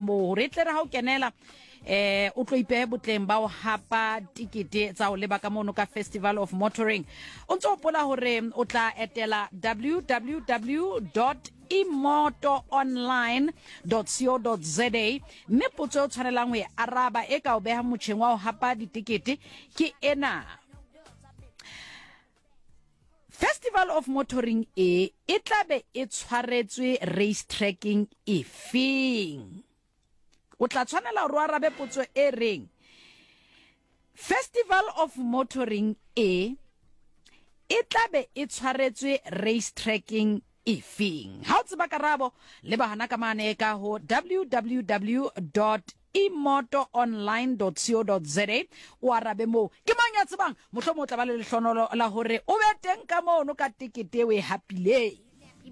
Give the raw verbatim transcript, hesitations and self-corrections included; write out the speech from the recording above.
mo re tle re ha o kenela eh o tlo ipe botleng ba o hapa tikete tsa o leba ka mono ka Festival of Motoring o ntse o pola hore o tla etela w w w dot imoto online dot co dot za mme potso o tshwanelang ho e araba e ka o beha motjheng wa o hapa ditikete ke ena. Festival of Motoring e e tlabe e tshwaretswe race tracking e feng? O tla tshwanela ho arabe potso e reng Festival of Motoring e e tlabe e tshwaretswe race tracking e feng? Ha o tseba karabo le bahana ka mane ka ho w w w dot imoto online dot co dot za o arabe mo ke mang ya tsebang mohlomong o tla ba le lehlono la hore o be teng ka mono ka tikete we hapile.